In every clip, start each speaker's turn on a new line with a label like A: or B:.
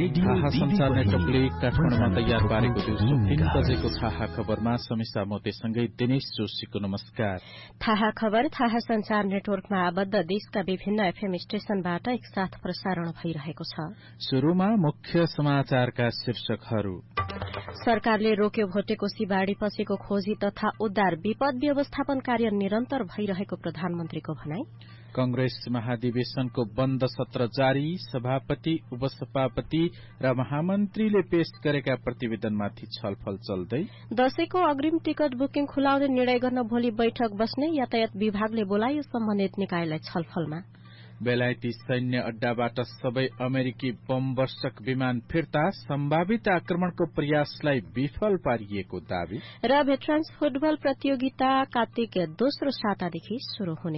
A: थाहा संचार नेटवर्कले काठमाडौँमा तयार पारेको दिउँसो 3 बजेको थाहा खबरमा समीक्षा मोतेसँगै दिनेश जोशीको नमस्कार।
B: थाहा खबर थाहा संचार नेटवर्कमा आबद्ध देशका विभिन्न एफएम स्टेशनबाट एकसाथ प्रसारण भइरहेको छ।
A: शुरूमा मुख्य समाचारका शीर्षकहरू।
B: सरकारले रोक्यो भोटेकोशी बाढ़ी पछिको खोजी तथा उद्धार विपद व्यवस्थापन कार्य निरन्तर भइरहेको प्रधानमन्त्रीको भनाई।
A: कंग्रेस महाधिवेशनको बन्द सत्र जारी, सभापति उपसभापति र महामन्त्रीले पेश गरेका प्रतिवेदनमाथि छलफल चल्दै।
B: दशैंको अग्रिम टिकट बुकिङ खुलाउने निर्णय गर्न भोलि बैठक बस्ने यातायात विभागले बोलायो सम्बन्धित निकायलाई छलफलमा।
A: बेलायती सैन्य अड्डाबाट सबै अमेरिकी बम वर्षक विमान फिर्ता, सम्भावित आक्रमणको प्रयासलाई विफल पारिएको दावी।
B: र भेटरन्स फुटबल प्रतियोगिता कार्तिक दोस्रो सातादेखि शुरू हुने।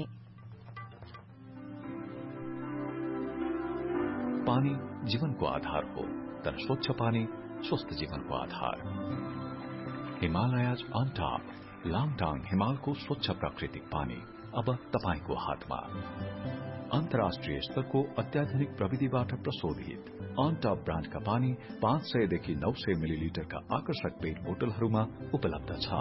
C: पानी जीवनको आधार हो, तर स्वच्छ पानी स्वस्थ जीवनको आधार। हिमालयज अन टॉप, लाङटाङ हिमालको स्वच्छ प्राकृतिक पानी अब तपाईको हातमा। अन्तर्राष्ट्रिय स्तरको अत्याधुनिक प्रविधिबाट प्रशोधित अन टॉप ब्रान्डका पानी 500 देखि 900 मिलिलिटरका आकर्षक पेट बोतलहरूमा उपलब्ध छ।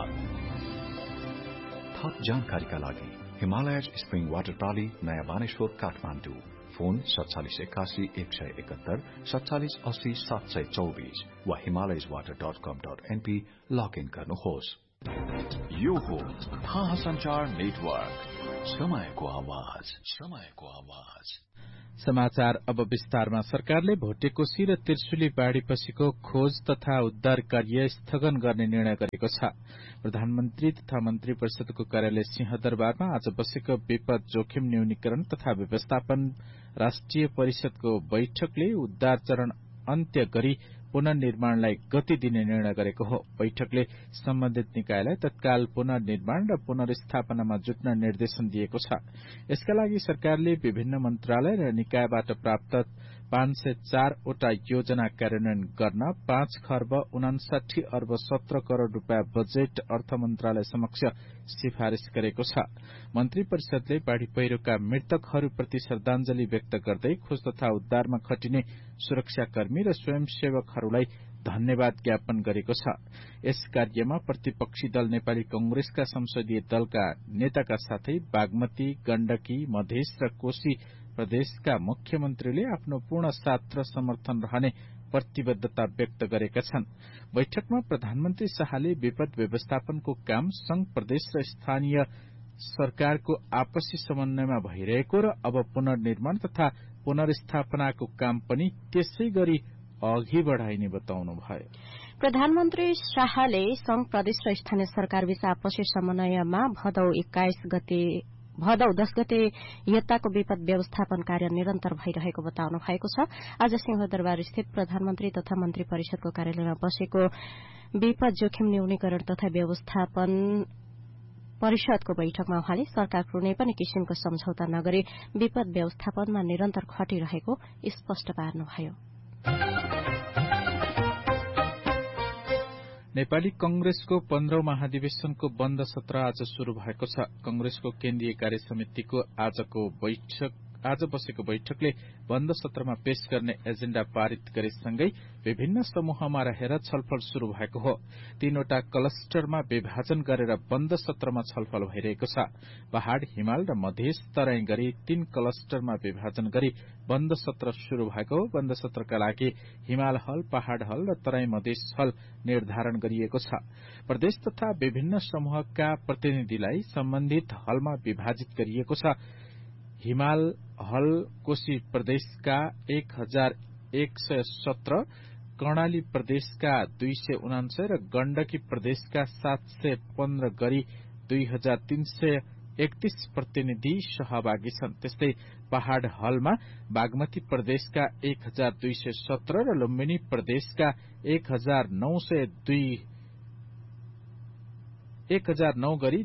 C: थप जानकारीका लागि हिमालयज स्प्रिङ वाटर प्राली, नयाँ बानेश्वर, काठमाडौँ। फोन 4781 171 4780 724 वा himalayaswater.com.np लगइन गर्नुहोस्। यो हो थाहा संचार नेटवर्क, समयको आवाज, समयको आवाज।
A: समाचार अब विस्तारमा। सरकारले भोटेकोशी र त्रिशुली बाढ़ीपछिको खोज तथा उद्धार कार्य स्थगन गर्ने निर्णय गरेको छ। प्रधानमन्त्री तथा मन्त्री परिषदको कार्यालय सिंहदरबारमा आज बसेको विपद जोखिम न्यूनीकरण तथा व्यवस्थापन राष्ट्रिय परिषदको बैठकले उद्धार चरण अन्त्य गरी पुनर्निर्माणलाई गति दिने निर्णय गरेको हो। बैठकले सम्बन्धित निकायलाई तत्काल पुनर्निर्माण र पुनर्स्थापनामा जुट्न निर्देशन दिएको छ। यसका लागि सरकारले विभिन्न मन्त्रालय र निकायबाट प्राप्त 504 वटा योजना कार्यान्वयन गर्न 5 खर्ब 59 अर्ब 17 करोड़ रूपियाँ बजेट अर्थ मन्त्रालय समक्ष सिफारिश गरेको छ। मन्त्री परिषदले बाढ़ी पहिरोका मृतकहरूप्रति श्रद्धांजलि व्यक्त गर्दै खोज तथा उद्धारमा खटिने सुरक्षाकर्मी र स्वयंसेवकहरूलाई धन्यवाद ज्ञापन गरेको छ। यस कार्यमा प्रतिपक्षी दल नेपाली कंग्रेसका संसदीय दलका नेताका साथै बागमती, गण्डकी, मधेस र कोशी प्रदेशका मुख्यमन्त्रीले आफ्नो पूर्ण साथ र समर्थन रहने प्रतिबद्धता व्यक्त गरेका छन्। बैठकमा प्रधानमन्त्री शाहले विपद व्यवस्थापनको काम संघ, प्रदेश र स्थानीय सरकारको आपसी समन्वयमा भइरहेको र अब पुनर्निर्माण तथा पुनर्स्थापनाको काम पनि त्यसै गरी अघि बढ़ाइने बताउनुभयो।
B: प्रधानमन्त्री शाहले संघ, प्रदेश र स्थानीय सरकारबीच आपसी समन्वयमा भदौ 10 गते यताको विपद व्यवस्थापन कार्य निरन्तर भइरहेको बताउनु भएको छ। आज सिंहदरबार स्थित प्रधानमन्त्री तथा मन्त्री परिषदको कार्यालयमा बसेको विपद जोखिम न्यूनीकरण तथा व्यवस्थापन परिषदको बैठकमा उहाँले सरकार कुनै पनि किसिमको सम्झौता नगरी विपद व्यवस्थापनमा निरन्तर खटिरहेको स्पष्ट पार्नुभयो।
A: नेपाली कंग्रेसको 15औं महाधिवेशनको बन्द सत्र आज शुरू भएको छ। कंग्रेसको केन्द्रीय कार्य समितिको आज बसेको बैठकले बन्द सत्रमा पेश गर्ने एजेण्डा पारित गरेसँगै विभिन्न समूहमा रहेर छलफल शुरू भएको हो। 3 वटा क्लस्टरमा विभाजन गरेर बन्द सत्रमा छलफल भइरहेको छ। पहाड़, हिमाल र मधेस तराई गरी 3 क्लस्टरमा विभाजन गरी बन्द सत्र शुरू भएको हो। बन्द सत्रका लागि हिमाल हल, पहाड़ हल र तराई मधेस हल निर्धारण गरिएको छ। प्रदेश तथा विभिन्न समूहका प्रतिनिधिलाई सम्बन्धित हलमा विभाजित गरिएको छ। हिमाल हल कोशी प्रदेशका 1117, कर्णाली प्रदेशका 299 र गण्डकी प्रदेशका 715 गरी 2331 प्रतिनिधि सहभागी छन्। त्यस्तै पहाड़ हलमा बागमती प्रदेशका 1217 र लुम्बिनी प्रदेशका 1009 गरी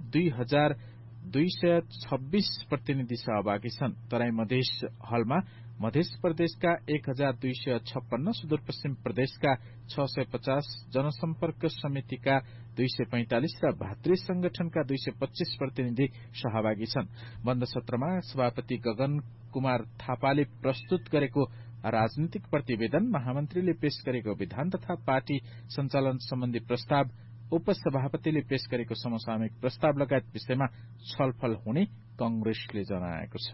A: 2226 प्रतिनिधि सहभागी छन्। तराई मधेस हलमा मध्य प्रदेशका 1256, सुदूरपश्चिम प्रदेशका 650, जनसम्पर्क समितिका 245 र भातृ संगठनका 225 प्रतिनिधि सहभागी छन्। बन्द सत्रमा सभापति गगन कुमार थापाले प्रस्तुत गरेको राजनीतिक प्रतिवेदन, महामन्त्रीले पेश गरेको विधान तथा पार्टी सञ्चालन सम्बन्धी प्रस्ताव, उपसभापतिले पेश गरेको समसामयिक प्रस्ताव लगायत विषयमा छलफल हुने कंग्रेसले जनाएको छ।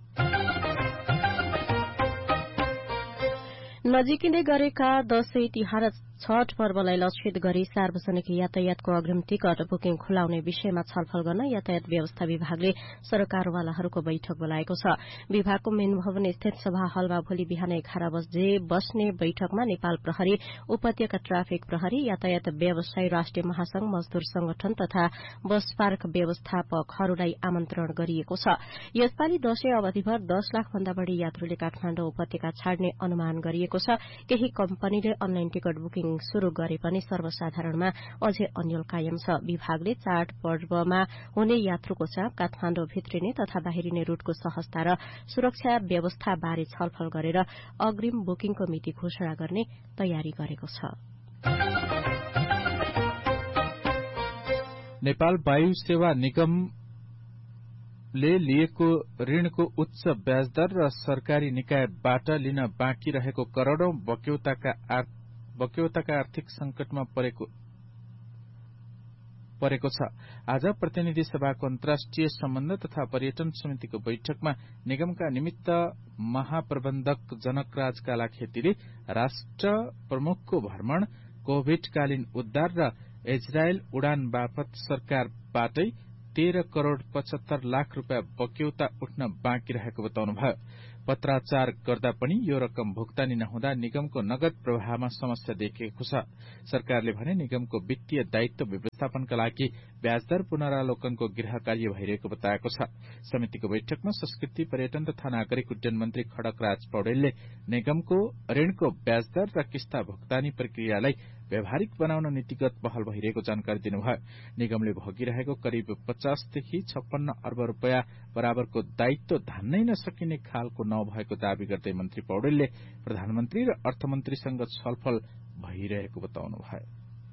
B: नजिकिँदै गरेका दशैं तिहार छठ पर्वलाई लक्षित गरी सार्वजनिक यातायातको अग्रिम टिकट बुकिङ खुलाउने विषयमा छलफल गर्न यातायात व्यवस्था विभागले सरकारवालाहरूको बैठक बोलाएको छ। विभागको मेन भवन स्थित सभा हलमा भोलि बिहान 11 बजे बस्ने बैठकमा नेपाल प्रहरी, उपत्यका ट्राफिक प्रहरी, यातायात व्यवसायी राष्ट्रिय महासंघ, मजदूर संगठन तथा बस पार्क व्यवस्थापकहरूलाई आमन्त्रण गरिएको छ। यसपालि दशैं अवधिभर 10 लाख भन्दा बढ़ी यात्रुले काठमाडौँ उपत्यका छाड्ने अनुमान गरिएको छ। केही कम्पनीले अनलाइन टिकट बुकिङ शुरू गरे पनि सर्वसाधारणमा अझै अन्यल कायम छ। विभागले चाडपर्वमा हुने यात्रुको चाप, काठमाडौँ भित्रिने तथा बाहिरिने रूटको सहजता र सुरक्षा व्यवस्था बारे छलफल गरेर अग्रिम बुकिङको मिति घोषणा गर्ने तयारी गरेको छ।
A: नेपाल वायु सेवा निगमले लिएको ऋणको उच्च ब्याजदर र सरकारी निकायबाट लिन बाँकी रहेको करोड़ौं बक्यौताका आर्थिक संकटमा परेको छ। आज प्रतिनिधि सभाको अन्तर्राष्ट्रिय सम्बन्ध तथा पर्यटन समितिको बैठकमा निगमका निमित्त महाप्रबन्धक जनकराज कालाखेतीले राष्ट्र प्रमुखको भ्रमण, कोभिडकालीन उद्धार र इजरायल उडान बापत सरकारबाटै 13 करोड़ 75 लाख रूपियाँ बक्यौता उठ्न बाँकी रहेको बताउनुभयो। पत्राचार गर्दा पनि यो रकम भुक्तानी नहुँदा निगमको नगद प्रवाहमा समस्या देखिएको छ। सरकारले भने निगमको वित्तीय दायित्व व्यवस्थापनका लागि ब्याजदर पुनरावलोकनको गृह कार्य भइरहेको बताएको छ। समितिको बैठकमा संस्कृति, पर्यटन तथा नागरिक उड्डयन मन्त्री खड्गराज पौडेलले निगमको ऋणको ब्याजदर र किस्ता भुक्तानी प्रक्रियालाई व्यावहारिक बनाउन नीतिगत पहल भइरहेको जानकारी दिनुभयो। निगमले भोगिरहेको करिब 50 देखि 56 अर्ब रूपियाँ बराबरको दायित्व धान्नै नसकिने खालको नभएको दावी गर्दै मन्त्री पौडेलले प्रधानमन्त्री र अर्थमन्त्रीसँग छलफल भइरहेको बताउनुभयो।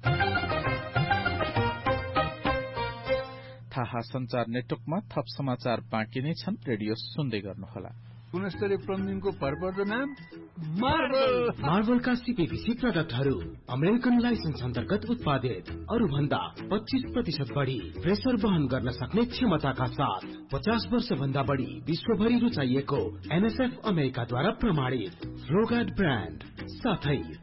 A: थाहा संचार नेटवर्कमा थप समाचार बाँकी नै छन्। रेडियो सुन्दै गर्नुहोला।
D: गुणस्तरीय प्लम्बिङको भरपर्दो नाम
E: मार्बलका सीपीवीसी प्रोडक्टहरू अमेरिकन लाइसेन्स अन्तर्गत उत्पादित, अरू भन्दा 25% बढ़ी प्रेसर वहन गर्न सक्ने क्षमताका साथ 50 वर्ष भन्दा बढ़ी विश्वभरि रुचाइएको NSF अमेरिकाद्वारा प्रमाणित फ्लोगार्ड ब्रान्ड साथै